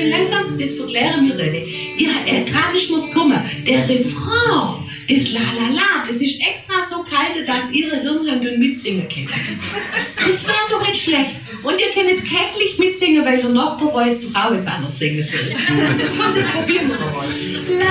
schön langsam, das verklären wir dann. Gerade ist mir's gekommen, der Refrain, das La La La, das ist extra so kalt, dass ihre Hirnhand mitsingen können. Das wäre doch nicht schlecht. Und ihr könnt kärglich mitsingen, weil der Nachbar weiß, die Frau mit Banner singen soll. Und das probieren wir mal.